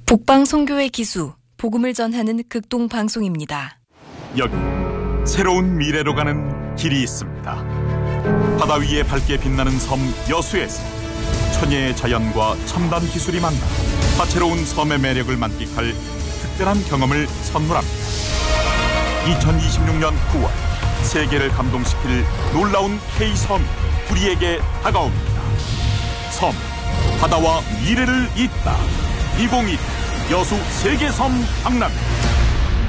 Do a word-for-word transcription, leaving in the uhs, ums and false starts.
북방송교회 기수, 복음을 전하는 극동방송입니다. 여기 새로운 미래로 가는 길이 있습니다. 바다 위에 밝게 빛나는 섬 여수에서 천혜의 자연과 첨단 기술이 만나 다채로운 섬의 매력을 만끽할 특별한 경험을 선물합니다. 이천이십육 년 구월 세계를 감동시킬 놀라운 K섬이 우리에게 다가옵니다. 섬, 바다와 미래를 잇다. 이천이십이 여수 세계섬 박람회.